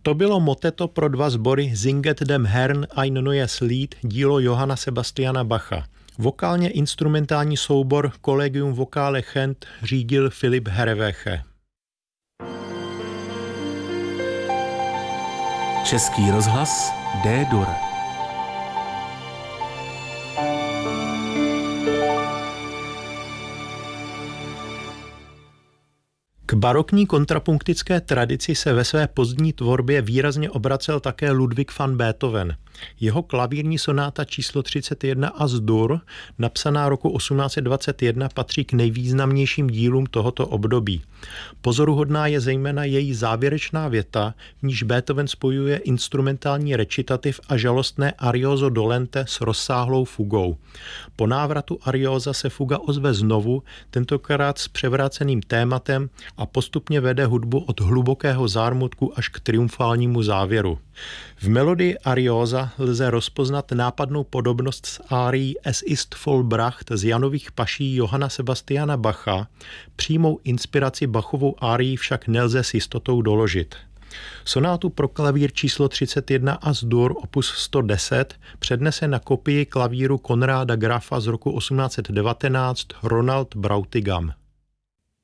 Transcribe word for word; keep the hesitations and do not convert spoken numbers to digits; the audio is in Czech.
To bylo moteto pro dva sbory Singet dem Herrn ein neues Lied, dílo Johanna Sebastiana Bacha. Vokálně instrumentální soubor Collegium Vocale Gent řídil Filip Herreweche. Český rozhlas D-dur. K barokní kontrapunktické tradici se ve své pozdní tvorbě výrazně obracel také Ludwig van Beethoven. Jeho klavírní sonáta číslo třicet jedna As-dur, napsaná roku osmnáct set dvacet jedna, patří k nejvýznamnějším dílům tohoto období. Pozoruhodná je zejména její závěrečná věta, v níž Beethoven spojuje instrumentální recitativ a žalostné arioso dolente s rozsáhlou fugou. Po návratu ariosa se fuga ozve znovu, tentokrát s převráceným tématem, a postupně vede hudbu od hlubokého zármutku až k triumfálnímu závěru. V melodii ariosa lze rozpoznat nápadnou podobnost s árií Es ist vollbracht z Janových paší Johanna Sebastiana Bacha, přímou inspiraci Bachovou árií však nelze s jistotou doložit. Sonátu pro klavír číslo třicet jedna As-dur opus sto deset přednese na kopii klavíru Konráda Grafa z roku osmnáct set devatenáct Ronald Brautigam.